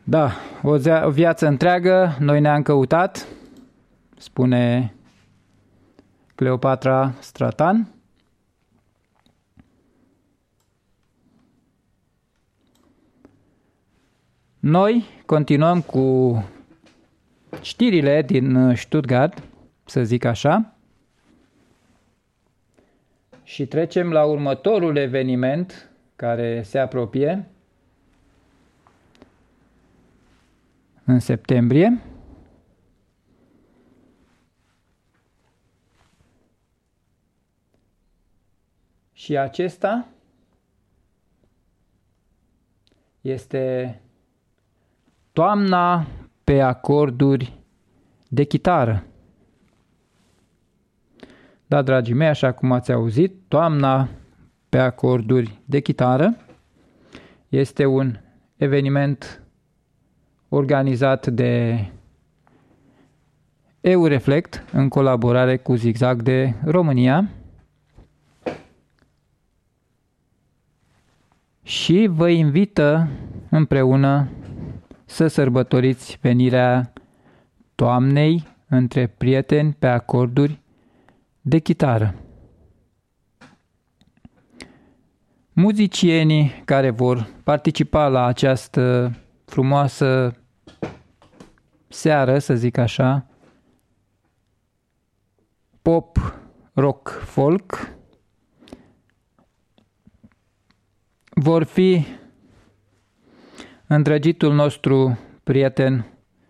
Da, o viață întreagă noi ne-am căutat, spune Cleopatra Stratan. Noi continuăm cu știrile din Stuttgart, să zic așa, și trecem la următorul eveniment care se apropie în septembrie. Și acesta este Toamna pe acorduri de chitară. Da, dragii mei, așa cum ați auzit, Toamna pe acorduri de chitară este un eveniment organizat de Eureflect în colaborare cu Zigzag de România și vă invită împreună să sărbătoriți venirea toamnei între prieteni pe acorduri de chitară. Muzicienii care vor participa la această frumoasă seară, să zic așa, pop, rock, folk, vor fi îndrăgitul nostru prieten,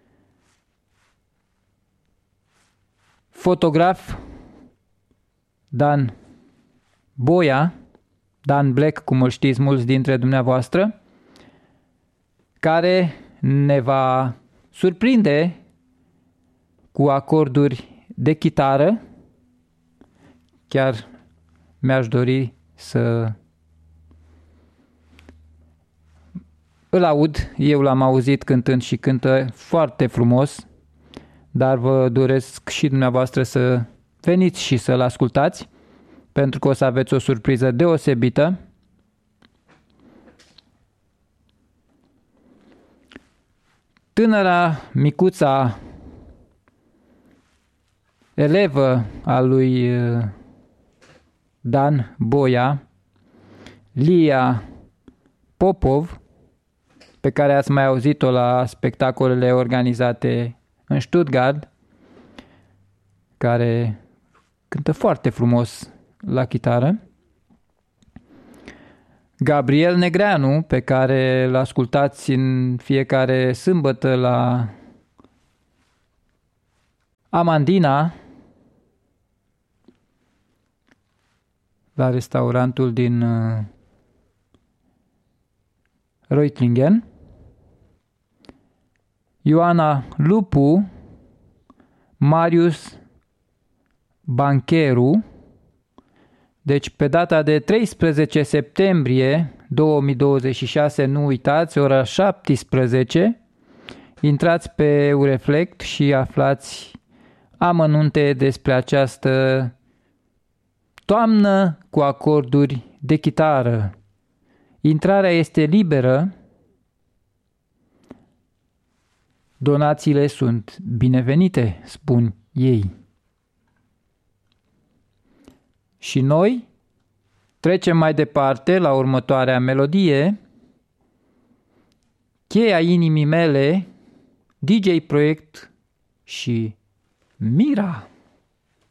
fotograf Dan Boia, Dan Black, cum îl știți mulți dintre dumneavoastră, care ne va surprinde cu acorduri de chitară. Chiar mi-aș dori să îl aud. Eu l-am auzit cântând și cântă foarte frumos, dar vă doresc și dumneavoastră să veniți și să-l ascultați, pentru că o să aveți o surpriză deosebită. Tânăra, micuța elevă a lui Dan Boia, Lia Popov, pe care ați mai auzit-o la spectacolele organizate în Stuttgart, care cântă foarte frumos la chitară. Gabriel Negreanu, pe care îl ascultați în fiecare sâmbătă la Amandina, la restaurantul din Reutlingen. Ioana Lupu, Marius Bancheru. Deci pe data de 13 septembrie 2026, nu uitați, ora 17, intrați pe Eureflect și aflați amănunte despre această toamnă cu acorduri de chitară. Intrarea este liberă, donațiile sunt binevenite, spun ei. Și noi trecem mai departe la următoarea melodie, Cheia inimii mele, DJ Project și Mira.